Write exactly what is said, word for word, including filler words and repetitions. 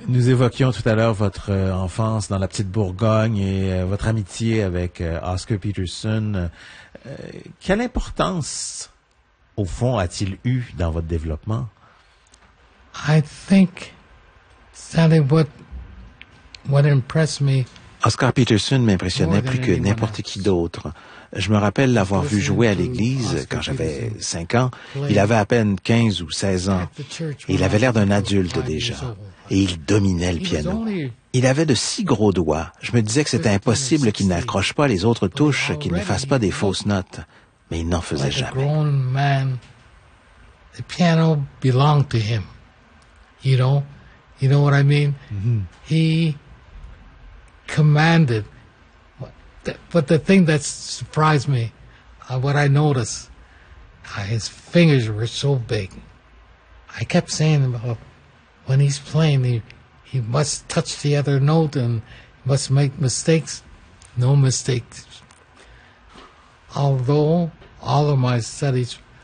Nous évoquions tout à l'heure votre euh, enfance dans la petite Bourgogne et euh, votre amitié avec euh, Oscar Peterson. Euh, quelle importance, au fond, a-t-il eu dans votre développement? I think that what what impressed me. Oscar Peterson m'impressionnait plus que n'importe qui d'autre. Je me rappelle l'avoir vu jouer à l'église quand j'avais cinq ans. Il avait à peine quinze ou seize ans. Et il avait l'air d'un adulte déjà. Et il dominait le piano. Il avait de si gros doigts. Je me disais que c'était impossible qu'il n'accroche pas les autres touches, qu'il ne fasse pas des fausses notes. Mais il n'en faisait jamais. The piano belonged to him. You know, you know what I mean? Mm-hmm. He commanded. But the thing that surprised me, uh, what I noticed, uh, his fingers were so big. I kept saying about when he's playing, he, he must touch the other note and must make mistakes. No mistakes. Although all of my studies